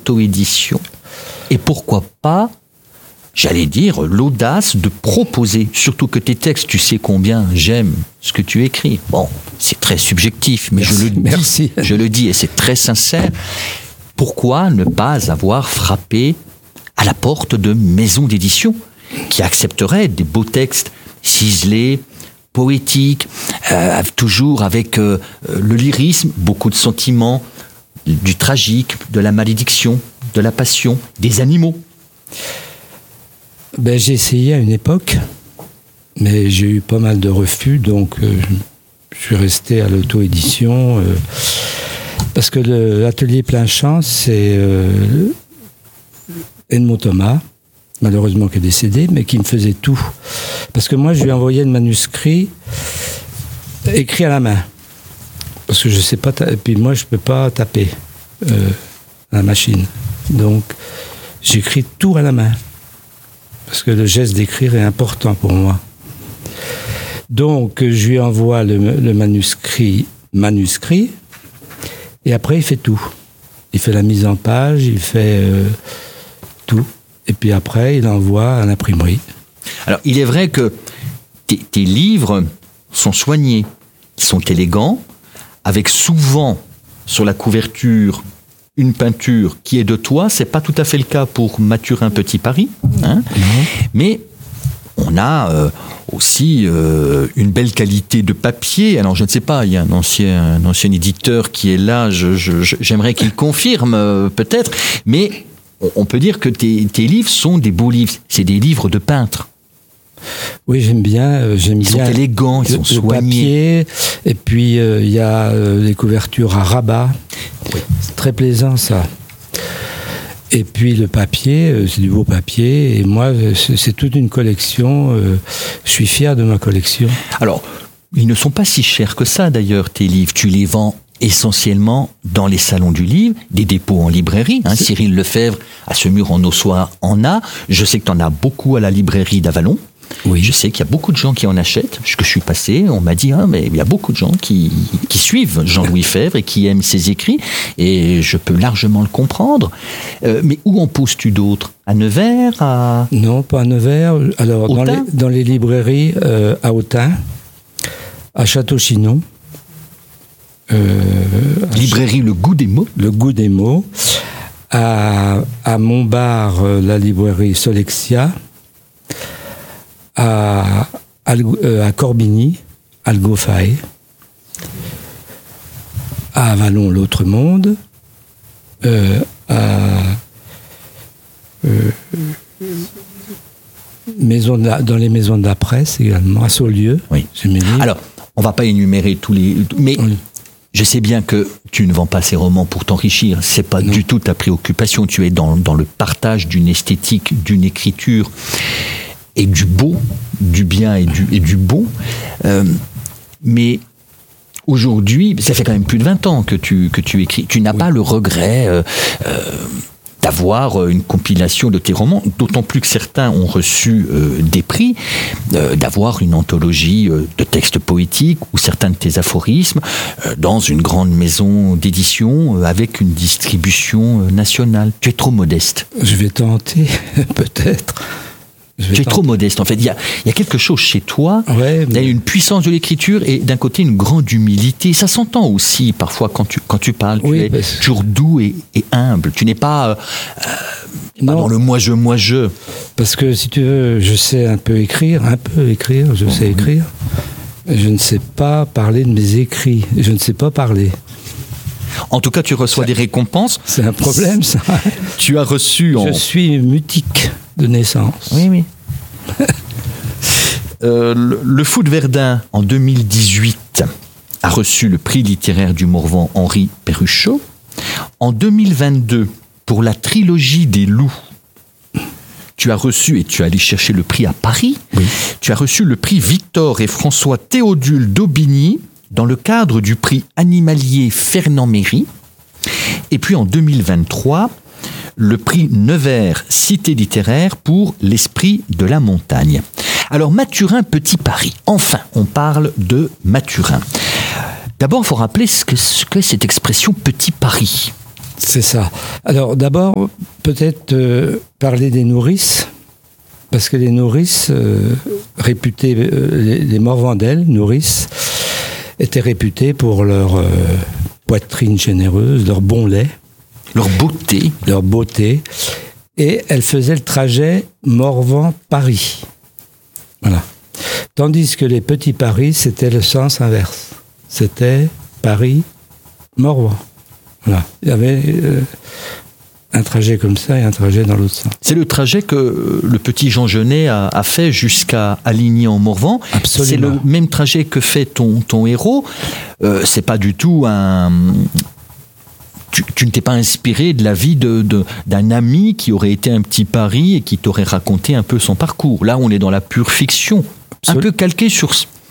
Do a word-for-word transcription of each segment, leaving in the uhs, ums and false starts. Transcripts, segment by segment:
l'auto-édition. Et pourquoi pas, j'allais dire, l'audace de proposer, surtout que tes textes, tu sais combien j'aime ce que tu écris. Bon, c'est très subjectif, mais merci, je le dis, merci. je le dis et c'est très sincère. Pourquoi ne pas avoir frappé à la porte de maisons d'édition qui accepteraient des beaux textes ciselés, poétiques, euh, toujours avec euh, le lyrisme, beaucoup de sentiments, du tragique, de la malédiction, de la passion, des animaux. Ben, j'ai essayé à une époque, mais j'ai eu pas mal de refus, donc euh, je suis resté à l'auto-édition. Euh, parce que le, l'atelier Plein Champ, c'est euh, Edmond Thomas, malheureusement qui est décédé, mais qui me faisait tout. Parce que moi, je lui envoyais le manuscrit écrit à la main. Parce que je sais pas, ta- et puis moi, je peux pas taper euh, à la machine. Donc, j'écris tout à la main. Parce que le geste d'écrire est important pour moi. Donc, je lui envoie le, le manuscrit, manuscrit, et après, il fait tout. Il fait la mise en page, il fait euh, tout. Et puis après, il envoie à l'imprimerie. Alors, il est vrai que tes, tes livres sont soignés, ils sont élégants, avec souvent sur la couverture une peinture qui est de toi. C'est pas tout à fait le cas pour Mathurin Petit Paris, hein, mmh. mais on a euh, aussi euh, une belle qualité de papier. Alors je ne sais pas, il y a un ancien, un ancien éditeur qui est là, je, je, je, j'aimerais qu'il confirme euh, peut-être, mais on peut dire que tes, tes livres sont des beaux livres, c'est des livres de peintres. Oui, j'aime bien. Euh, j'aime ils bien sont élégants, ils le, sont soignés. Le papier, et puis il euh, y a euh, les couvertures à rabat. Oui. C'est très plaisant, ça. Et puis le papier, euh, c'est du beau papier. Et moi, c'est, c'est toute une collection. Euh, je suis fier de ma collection. Alors, ils ne sont pas si chers que ça, d'ailleurs, tes livres. Tu les vends essentiellement dans les salons du livre, des dépôts en librairie. Hein. Cyril Lefebvre, à Semur en Ossoir, en a. Je sais que tu en as beaucoup à la librairie d'Avalon. Oui. Je sais qu'il y a beaucoup de gens qui en achètent. Je suis passé, on m'a dit, ah, mais il y a beaucoup de gens qui, qui suivent Jean-Louis Febvre et qui aiment ses écrits. Et je peux largement le comprendre. Euh, mais où en poses-tu d'autres ? À Nevers à... Non, pas à Nevers. Alors, dans les, dans les librairies, euh, à Autun, à Château-Chinon. Euh, librairie Le Goût des mots. Le Goût des mots. À, à Montbard, la librairie Solexia. À, à, à Corbigny, Algofae, à Avalon, l'autre monde, euh, à euh, maison de la, dans les maisons de la presse également, à Saulieu. Oui. Alors, on ne va pas énumérer tous les... Mais oui. Je sais bien que tu ne vends pas ces romans pour t'enrichir, c'est pas non. du tout ta préoccupation, tu es dans, dans le partage d'une esthétique, d'une écriture... et du beau, du bien et du, et du beau. Euh, mais aujourd'hui, ça fait quand même plus de vingt ans que tu, que tu écris. Tu n'as oui. pas le regret euh, euh, d'avoir une compilation de tes romans, d'autant plus que certains ont reçu euh, des prix, euh, d'avoir une anthologie euh, de textes poétiques ou certains de tes aphorismes euh, dans une grande maison d'édition euh, avec une distribution euh, nationale. Tu es trop modeste. Je vais tenter, peut-être. Tu es trop modeste, en fait. Il y a, il y a quelque chose chez toi, ouais, mais... il y a une puissance de l'écriture et d'un côté une grande humilité. Ça s'entend aussi parfois quand tu, quand tu parles. Oui, tu es parce... toujours doux et, et humble. Tu n'es pas, euh, pas dans le moi-je, moi-je. Parce que si tu veux, je sais un peu écrire, un peu écrire, je mmh. sais écrire. Je ne sais pas parler de mes écrits. Je ne sais pas parler. En tout cas, tu reçois ça, des récompenses. C'est un problème, ça. Tu as reçu... En... Je suis mutique de naissance. Oui, oui. euh, le, le Fou de Verdun, en deux mille dix-huit, a reçu le prix littéraire du Morvan Henri Perruchot. En deux mille vingt-deux, pour la trilogie des loups, tu as reçu, et tu es allé chercher le prix à Paris, oui. tu as reçu le prix Victor et François Théodule d'Aubigny, dans le cadre du prix animalier Fernand Méry. Et puis en deux mille vingt-trois, le prix Nevers Cité littéraire pour l'esprit de la montagne. Alors Mathurin Petit Paris, enfin on parle de Mathurin. D'abord il faut rappeler ce que, ce que cette expression Petit Paris. C'est ça. Alors d'abord, peut-être euh, parler des nourrices, parce que les nourrices, euh, réputées, euh, les, les Morvandel, nourrices, étaient réputées pour leur euh, poitrine généreuse, leur bon lait. Leur beauté. Leur beauté. Et elles faisaient le trajet Morvan-Paris. Voilà. Tandis que les petits Paris, c'était le sens inverse. C'était Paris-Morvan. Voilà. Il y avait euh, un trajet comme ça et un trajet dans l'autre sens. C'est le trajet que le petit Jean Genet a, a fait jusqu'à Aligny-en-Morvan. Absolument. C'est le même trajet que fait ton, ton héros. Euh, c'est pas du tout un... Tu, tu ne t'es pas inspiré de la vie de, de, d'un ami qui aurait été un petit Paris et qui t'aurait raconté un peu son parcours. Là, on est dans la pure fiction. Absolument. Un peu calqué sur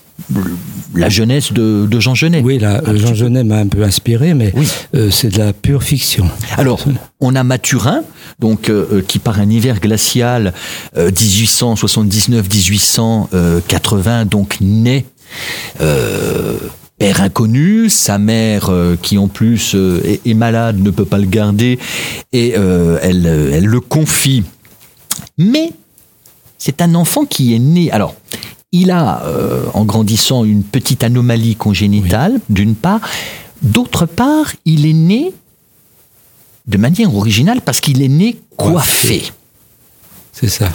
la jeunesse de, de Jean Genet. Oui, là, Jean Genet m'a un peu inspiré, mais oui. euh, c'est de la pure fiction. Alors, on a Mathurin, donc, euh, qui par un hiver glacial euh, dix-huit cent soixante-dix-neuf dix-huit cent quatre-vingts, donc naît euh, père inconnu, sa mère euh, qui en plus euh, est, est malade, ne peut pas le garder, et euh, elle, elle le confie. Mais c'est un enfant qui est né... Alors, il a, euh, en grandissant, une petite anomalie congénitale, oui. d'une part. D'autre part, il est né de manière originale parce qu'il est né coiffé. coiffé. C'est ça.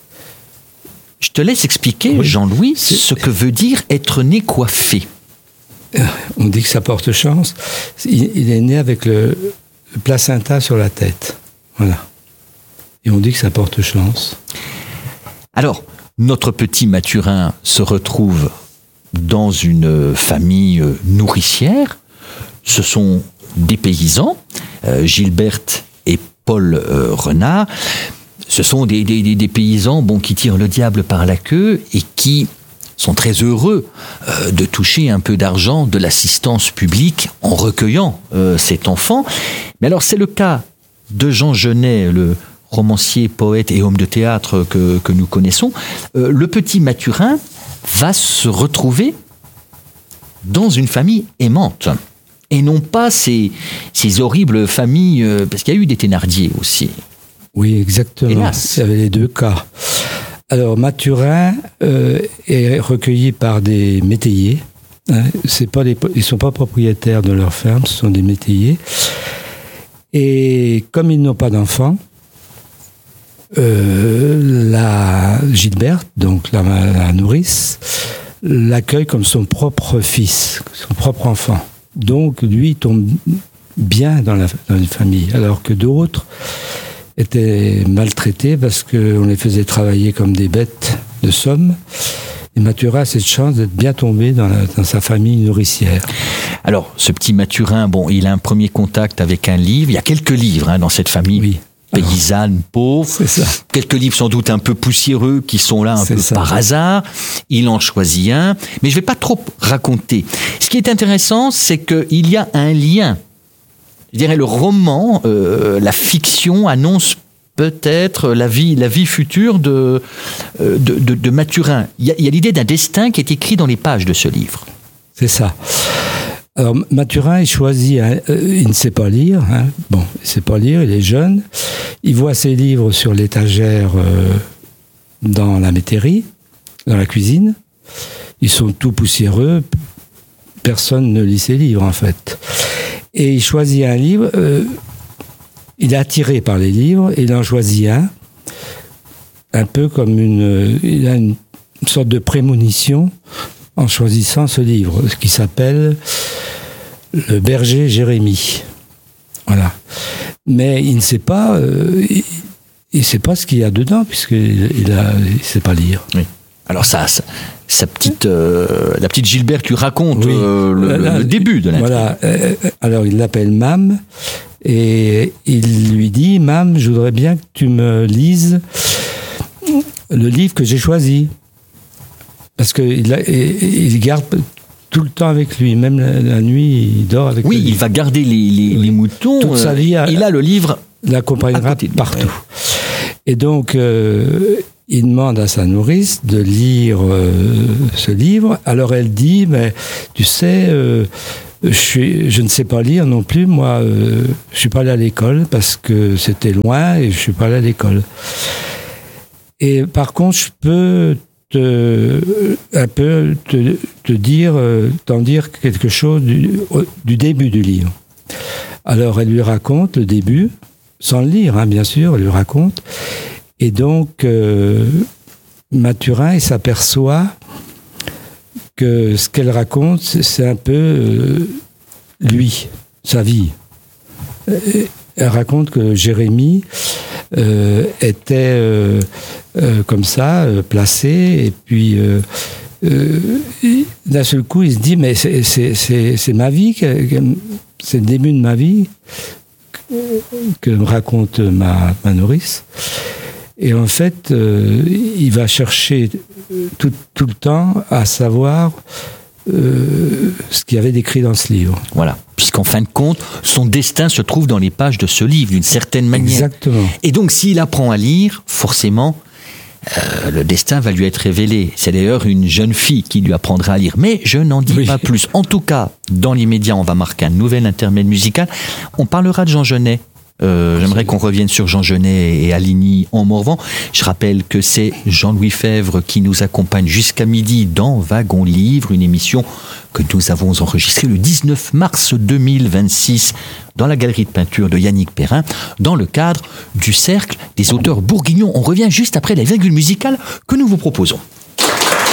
Je te laisse expliquer, oui. Jean-Louis, c'est... ce que veut dire être né coiffé. On dit que ça porte chance. Il, il est né avec le, le placenta sur la tête. Voilà. Et on dit que ça porte chance. Alors... Notre petit Mathurin se retrouve dans une famille nourricière. Ce sont des paysans, euh, Gilberte et Paul euh, Renard. Ce sont des, des, des paysans bon, qui tirent le diable par la queue et qui sont très heureux euh, de toucher un peu d'argent de l'assistance publique en recueillant euh, cet enfant. Mais alors c'est le cas de Jean Genet, le romancier, poète et homme de théâtre que, que nous connaissons. Euh, le petit Mathurin va se retrouver dans une famille aimante. Et non pas ces, ces horribles familles... Euh, parce qu'il y a eu des Thénardier aussi. Oui, exactement. Hélas. Il y avait les deux cas. Alors, Mathurin euh, est recueilli par des métayers. Hein, c'est pas les, ils ne sont pas propriétaires de leur ferme, ce sont des métayers. Et comme ils n'ont pas d'enfants, Euh, la Gilberte, donc la, la nourrice, l'accueille comme son propre fils, son propre enfant. Donc lui il tombe bien dans la, dans une famille, alors que d'autres étaient maltraités parce qu'on les faisait travailler comme des bêtes de somme. Et Mathurin a cette chance d'être bien tombé dans, la, dans sa famille nourricière. Alors, ce petit Mathurin, bon, il a un premier contact avec un livre. Il y a quelques livres hein, dans cette famille. Oui. Paysanne, pauvre, c'est ça. Quelques livres sans doute un peu poussiéreux qui sont là un c'est peu ça. Par hasard. Il en choisit un, mais je ne vais pas trop raconter. Ce qui est intéressant, c'est qu'il y a un lien. Je dirais le roman, euh, la fiction annonce peut-être la vie, la vie future de, de, de, de Mathurin. Il y a, il y a l'idée d'un destin qui est écrit dans les pages de ce livre. C'est ça. Alors, Mathurin, il choisit, hein, euh, il ne sait pas lire, hein. Bon, il ne sait pas lire, il est jeune, il voit ses livres sur l'étagère euh, dans la métairie, dans la cuisine, ils sont tout poussiéreux, personne ne lit ses livres en fait. Et il choisit un livre, euh, il est attiré par les livres, et il en choisit un, un peu comme une, il a une, une sorte de prémonition en choisissant ce livre, qui s'appelle Le berger Jérémie. Voilà. Mais il ne sait pas, euh, il ne sait pas ce qu'il y a dedans, puisqu'il il a, il sait pas lire. Oui. Alors ça, ça sa petite, euh, la petite Gilberte lui raconte oui. euh, le, Là, le début de l'intrigue. Voilà. Euh, alors il l'appelle Mam, et il lui dit, Mam, je voudrais bien que tu me lises le livre que j'ai choisi. Parce qu'il il garde tout le temps avec lui, même la, la nuit, il dort avec lui. Oui, il va garder les, les, oui. les moutons. Toute sa vie, il a le livre. L'accompagnera partout. Ouais. Et donc, euh, il demande à sa nourrice de lire euh, ce livre. Alors elle dit, mais tu sais, euh, je, suis, je ne sais pas lire non plus. Moi, euh, je suis pas allé à l'école parce que c'était loin et je suis pas allé à l'école. Et par contre, je peux te, un peu te, te dire, t'en dire quelque chose du, du début du livre. Alors, elle lui raconte le début, sans le lire, hein, bien sûr, elle lui raconte. Et donc, euh, Mathurin, il s'aperçoit que ce qu'elle raconte, c'est un peu euh, lui, sa vie. Elle raconte que Jérémie euh, était euh, euh, comme ça, euh, placé, et puis euh, euh, d'un seul coup, il se dit, mais c'est, c'est, c'est, c'est ma vie, que, que, c'est le début de ma vie que, que me raconte ma, ma nourrice. Et en fait, euh, il va chercher tout, tout le temps à savoir euh, ce qu'il y avait décrit dans ce livre. Voilà. Puisqu'en fin de compte, son destin se trouve dans les pages de ce livre, d'une certaine manière. Exactement. Et donc, s'il apprend à lire, forcément, euh, le destin va lui être révélé. C'est d'ailleurs une jeune fille qui lui apprendra à lire. Mais je n'en dis oui. pas plus. En tout cas, dans l'immédiat, on va marquer un nouvel intermède musical. On parlera de Jean Genet. Euh, j'aimerais qu'on revienne sur Jean Genet et Aligny en Morvan. Je rappelle que c'est Jean-Louis Fèvre qui nous accompagne jusqu'à midi dans Wagon Livre, une émission que nous avons enregistrée le dix-neuf mars deux mille vingt-six dans la galerie de peinture de Yannick Perrin, dans le cadre du Cercle des auteurs bourguignons. On revient juste après la virgule musicale que nous vous proposons.